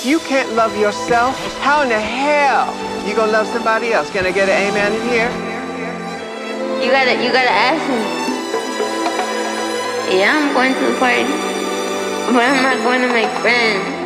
You can't love yourself? How in the hell you gonna love somebody else? Can I get an amen in here? You gotta ask me. Yeah, I'm going to the party, but I'm not going to make friends.